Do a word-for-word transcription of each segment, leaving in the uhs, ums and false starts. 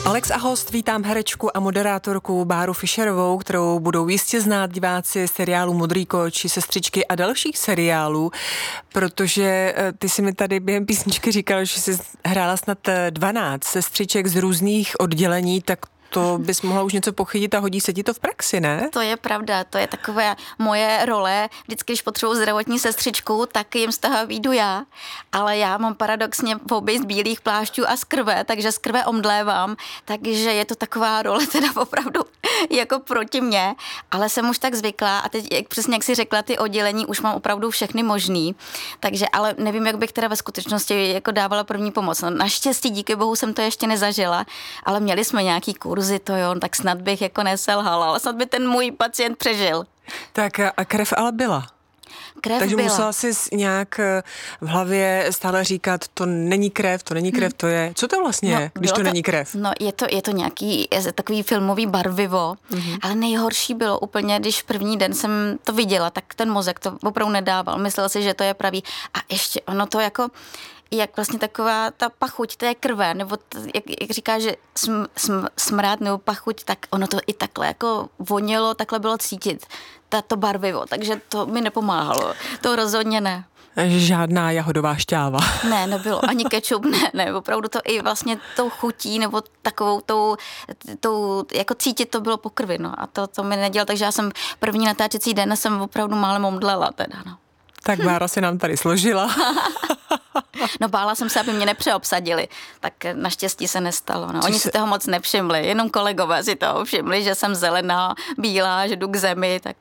Alex a host, vítám herečku a moderátorku Báru Fischerovou, kterou budou jistě znát diváci seriálu Modrý koč, Sestřičky a dalších seriálů, protože ty si mi tady během písničky říkal, že jsi hrála snad dvanáct sestřiček z různých oddělení, tak to bys mohla už něco pochytit a hodí se ti to v praxi, ne? To je pravda, to je takové moje role. Vždycky, když potřebuji zdravotní sestřičku, tak jim z toho výjdu já. Ale já mám paradoxně hobby z bílých plášťů a z krve, takže z krve omdlévám, takže je to taková role teda opravdu jako proti mně, ale jsem už tak zvyklá a teď jak, přesně jak jsi řekla, ty oddělení už mám opravdu všechny možný, takže ale nevím, jak bych teda ve skutečnosti jako dávala první pomoc. No, naštěstí, díky bohu jsem to ještě nezažila, ale měli jsme nějaký kurz, to jo, tak snad bych jako neselhala, ale snad by ten můj pacient přežil. Tak a krev ale byla. Krev Takže byla. musela jsi nějak v hlavě stále říkat, to není krev, to není krev, to je. Co to vlastně no, je, když to, to není krev? No je to, je to nějaký je takový filmový barvivo, mm-hmm. ale nejhorší bylo úplně, když první den jsem to viděla, tak ten mozek to opravdu nedával. Myslel si, že to je pravý. A ještě ono to jako jak vlastně taková ta pachuť té krve, nebo t, jak, jak říká, že sm, sm, smrad nebo pachuť, tak ono to i takhle jako vonělo, takhle bylo cítit, to barvivo, takže to mi nepomáhalo, to rozhodně ne. Žádná jahodová šťáva. Ne, nebylo, ani kečup, ne, ne, opravdu to i vlastně tou chutí, nebo takovou tou, tou jako cítit to bylo po krvi, no a to, to mi nedělalo, takže já jsem první natáčecí den jsem opravdu málem omdlela teda, no. Tak Bára se nám tady složila. No bála jsem se, aby mě nepřeobsadili, tak naštěstí se nestalo. No. Oni si toho moc nevšimli, jenom kolegové si toho všimli, že jsem zelená, bílá, že jdu k zemi, tak...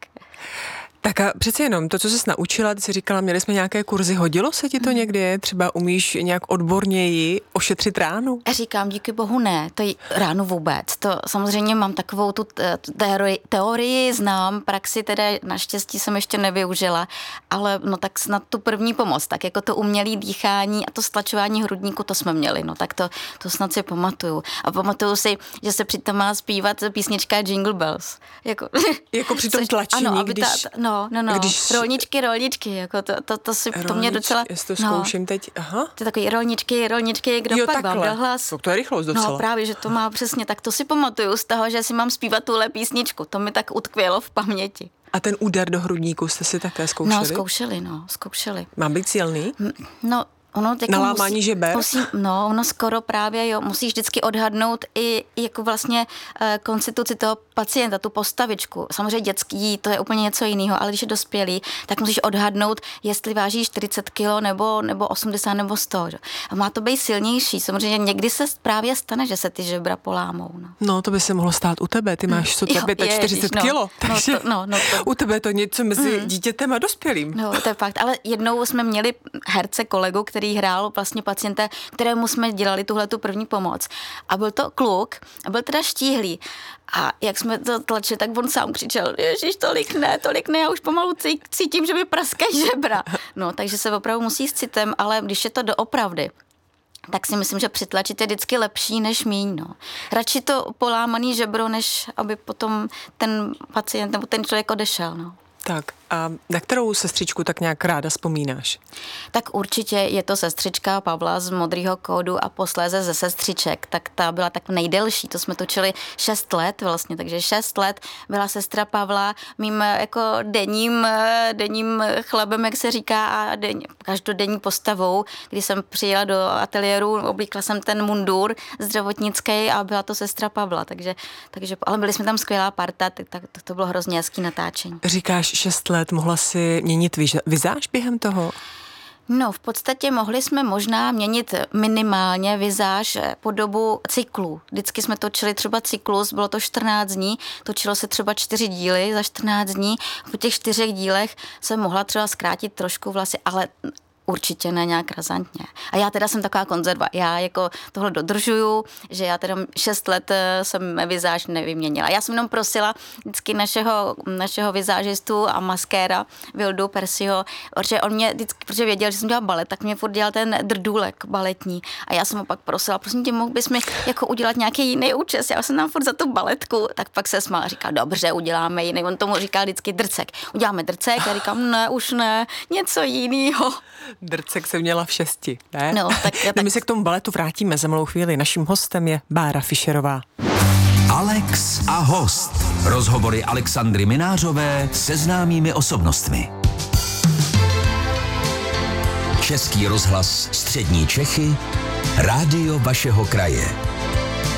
Tak a přece jenom to, co jsi naučila, ty jsi říkala, měli jsme nějaké kurzy, hodilo se ti to mm. někdy? Třeba umíš nějak odborněji ošetřit ránu? Já říkám, díky bohu ne, to je ránu vůbec. To samozřejmě mám takovou tu teorii, teorii, znám, praxi teda naštěstí jsem ještě nevyužila, ale no tak snad tu první pomoc, tak jako to umělé dýchání a to stlačování hrudníku, to jsme měli, no tak to, to snad si pamatuju. A pamatuju si, že se přitom má zpívat písnička Jingle Bells. Jako, jako při tom tlačení, ano, když... Ta, no, No, no, Když... rolničky, rolničky, jako to, to, to, si, to mě docela... Jestli to zkouším no, teď, aha. To je takový rolničky, rolničky, kdo jo, pak takhle. vám dal hlas. To, to je rychlost docela. No právě, že to má přesně, tak to si pamatuju z toho, že si mám zpívat tuhle písničku, to mi tak utkvělo v paměti. A ten úder do hrudníku jste si také zkoušeli? No, zkoušeli, no, zkoušeli. Má být silný? No, ono nalámání musí, žeber? Musí, no, ono skoro právě, jo, musíš vždycky odhadnout i jako vlastně e, konstituci toho pacienta, tu postavičku. Samozřejmě dětský, to je úplně něco jiného, ale když je dospělý, tak musíš odhadnout, jestli váží čtyřicet kilo nebo, nebo osmdesát nebo sto. Že? A má to být silnější. Samozřejmě někdy se právě stane, že se ty žebra polámou. No, no to by se mohlo stát u tebe. Ty máš sto čtyřicet kilo. No, no, to, no, no, to. U tebe to něco mezi mm. dítětem a dospělým. No, to je fakt. Ale jednou jsme měli herce kolegu, který hrál vlastně pacienta, kterému jsme dělali tuhle tu první pomoc. A byl to kluk, a byl teda štíhlý. A jak jsme to tlačili, tak on sám křičel, ježiš, tolik ne, tolik ne, já už pomalu cítím, že mi praskají žebra. No, takže se opravdu musí s citem, ale když je to doopravdy, tak si myslím, že přitlačit je vždycky lepší než míň, no. Radši to polámaný žebro, než aby potom ten pacient nebo ten člověk odešel, no. Tak a na kterou sestřičku tak nějak ráda vzpomínáš? Tak určitě je to sestřička Pavla z Modrýho kódu a posléze ze sestřiček. Tak ta byla tak nejdelší, to jsme točili šest let vlastně, takže šest let byla sestra Pavla mým jako denním, denním chlebem, jak se říká, a den, každodenní postavou, kdy jsem přijela do ateliéru, oblíkla jsem ten mundur zdravotnický a byla to sestra Pavla, takže, takže ale byli jsme tam skvělá parta, tak, tak to, to bylo hrozně hezký natáčení. Říkáš šest let, mohla si měnit vizáž během toho? No, v podstatě mohli jsme možná měnit minimálně vizáž po dobu cyklu. Vždycky jsme točili třeba cyklus, bylo to čtrnáct dní, točilo se třeba čtyři díly za čtrnáct dní. Po těch čtyřech dílech jsem mohla třeba zkrátit trošku vlasy, ale určitě ne nějak razantně. A já teda jsem taková konzerva. Já jako tohle dodržuju, že já teda šest let jsem vizáž nevyměnila. Já jsem jenom prosila vždycky našeho, našeho vizážistu a maskéra Vildu Persiho, protože on mě vždycky, protože věděl, že jsem dělala balet, tak mě furt dělal ten drdůlek baletní. A já jsem ho pak prosila, prosím tě, mohl bys mi jako udělat nějaký jiný účes? Já jsem tam furt za tu baletku, tak pak se smál a říkal, dobře, uděláme jiný. On tomu říkal vždycky drcek. Uděláme drcek, já říkám, ne, už ne, něco jiného. Drcek se měla v šesti, ne? No, tak, no, tak... my se k tomu baletu vrátíme za malou chvíli. Naším hostem je Bára Fischerová. Alex a host. Rozhovory Alexandry Minářové se známými osobnostmi. Český rozhlas Střední Čechy, rádio vašeho kraje.